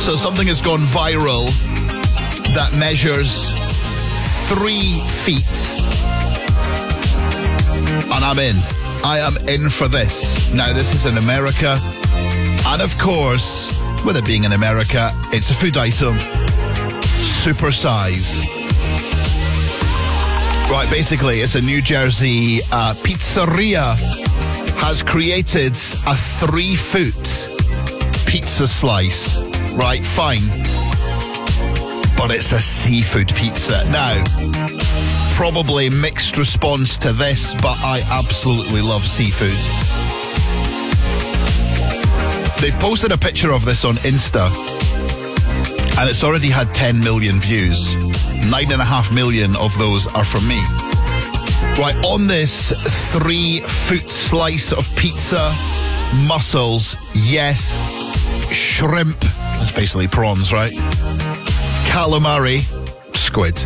So something has gone viral that measures 3 feet. And I'm in. I am in for this. Now, this is in America. And of course, with it being in America, it's a food item. Super size. Right, basically, it's a New Jersey pizzeria has created a 3-foot pizza slice. Right, fine. But it's a seafood pizza. Now, probably mixed response to this, but I absolutely love seafood. They've posted a picture of this on Insta, and it's already had 10 million views. 9.5 million of those are from me. Right, on this 3-foot slice of pizza, mussels, yes. Shrimp, that's basically prawns, right? Calamari, squid.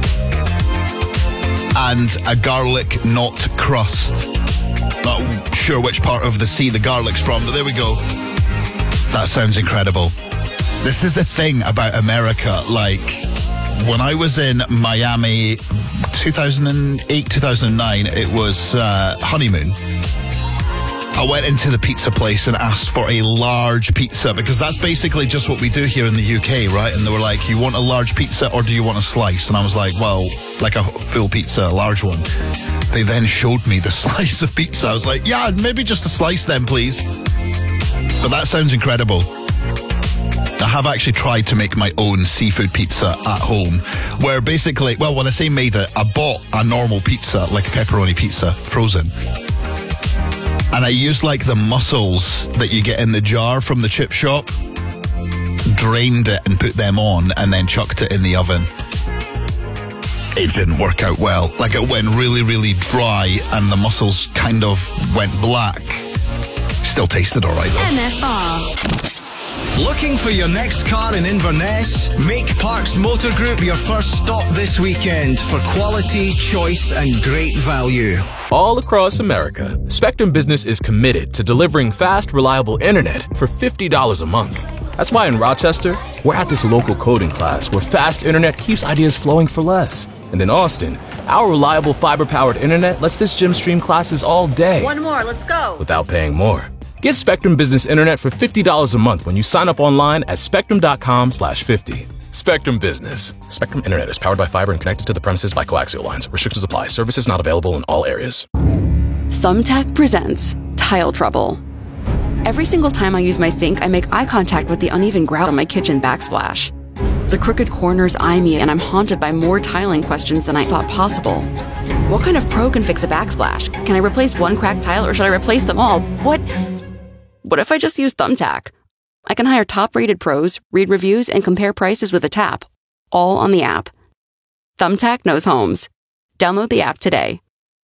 And a garlic knot crust. Not sure which part of the sea the garlic's from, but there we go. That sounds incredible. This is the thing about America. Like, when I was in Miami 2008, 2009, it was honeymoon. I went into the pizza place and asked for a large pizza, because that's basically just what we do here in the UK, right? And they were like, you want a large pizza or do you want a slice? And I was like, well, like a full pizza, a large one. They then showed me the slice of pizza. I was like, yeah, maybe just a slice then, please. But that sounds incredible. I have actually tried to make my own seafood pizza at home, where basically, well, when I say made it, I bought a normal pizza, like a pepperoni pizza, frozen. And I used like the mussels that you get in the jar from the chip shop, drained it and put them on, and then chucked it in the oven. It didn't work out well. Like, it went really, really dry, and the mussels kind of went black. Still tasted all right, though. MFR. Looking for your next car in Inverness? Make Parks Motor Group your first stop this weekend for quality, choice and great value. All across America, Spectrum Business is committed to delivering fast, reliable internet for $50 a month. That's why in Rochester, we're at this local coding class where fast internet keeps ideas flowing for less. And in Austin, our reliable fiber-powered internet lets this gym stream classes all day. One more, let's go. Without paying more. Get Spectrum Business Internet for $50 a month when you sign up online at spectrum.com/50. Spectrum Business. Spectrum Internet is powered by fiber and connected to the premises by coaxial lines. Restrictions apply. Services not available in all areas. Thumbtack presents Tile Trouble. Every single time I use my sink, I make eye contact with the uneven grout on my kitchen backsplash. The crooked corners eye me, and I'm haunted by more tiling questions than I thought possible. What kind of pro can fix a backsplash? Can I replace one cracked tile, or should I replace them all? What if I just use Thumbtack? I can hire top-rated pros, read reviews, and compare prices with a tap, all on the app. Thumbtack knows homes. Download the app today.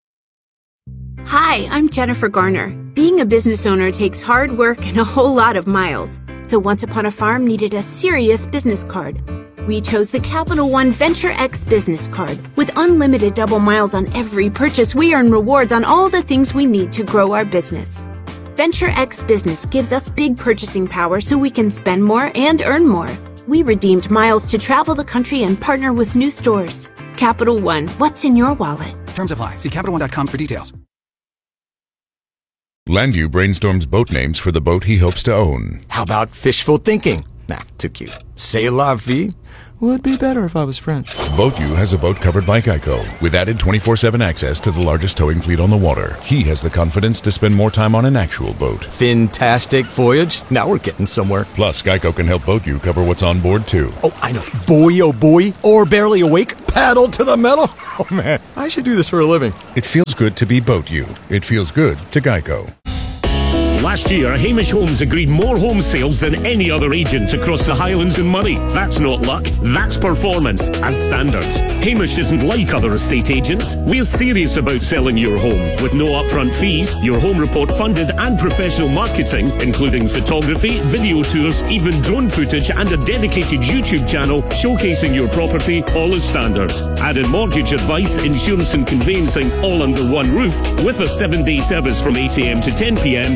Hi, I'm Jennifer Garner. Being a business owner takes hard work and a whole lot of miles. So Once Upon a Farm needed a serious business card. We chose the Capital One Venture X business card. With unlimited double miles on every purchase, we earn rewards on all the things we need to grow our business. Venture X Business gives us big purchasing power so we can spend more and earn more. We redeemed miles to travel the country and partner with new stores. Capital One, what's in your wallet? Terms apply. See CapitalOne.com for details. Landview brainstorms boat names for the boat he hopes to own. How about fishful thinking? Nah, too cute. C'est la vie? Would be better if I was French. BoatU has a boat covered by Geico, with added 24/7 access to the largest towing fleet on the water. He has the confidence to spend more time on an actual boat. Fantastic voyage. Now we're getting somewhere. Plus, Geico can help BoatU cover what's on board, too. Oh, I know. Boy, oh boy. Or barely awake. Paddle to the metal. Oh, man. I should do this for a living. It feels good to be BoatU. It feels good to Geico. Last year, Hamish Homes agreed more home sales than any other agent across the Highlands and Moray. That's not luck, that's performance, as standards. Hamish isn't like other estate agents. We're serious about selling your home, with no upfront fees, your home report funded and professional marketing, including photography, video tours, even drone footage and a dedicated YouTube channel showcasing your property, all as standard. Add in mortgage advice, insurance and conveyancing, all under one roof, with a 7-day service from 8 a.m. to 10 p.m, and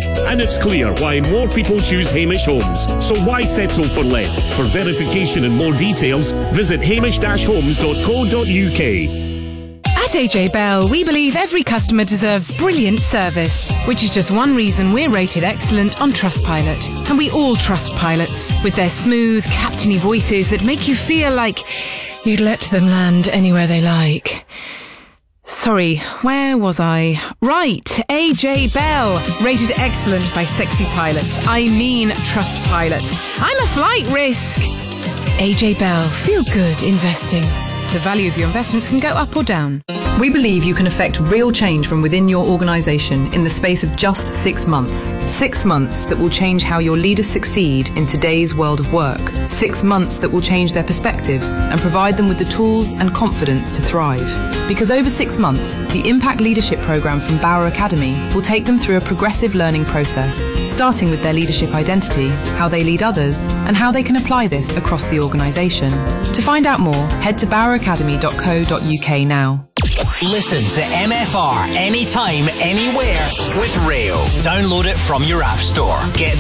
it's clear why more people choose Hamish Homes. So why settle for less? For verification and more details, visit hamish-homes.co.uk. At AJ Bell, we believe every customer deserves brilliant service, which is just one reason we're rated excellent on Trustpilot. And we all trust pilots, with their smooth, captainy voices that make you feel like you'd let them land anywhere they like. Sorry, where was I? Right, AJ Bell, rated excellent by sexy pilots. I mean Trustpilot. I'm a flight risk. AJ Bell, feel good investing. The value of your investments can go up or down. We believe you can affect real change from within your organisation in the space of just 6 months. 6 months that will change how your leaders succeed in today's world of work. 6 months that will change their perspectives and provide them with the tools and confidence to thrive. Because over 6 months, the Impact Leadership Programme from Bauer Academy will take them through a progressive learning process, starting with their leadership identity, how they lead others, and how they can apply this across the organisation. To find out more, head to baueracademy.co.uk now. Listen to MFR anytime, anywhere with Rayo. Download it from your app store. Get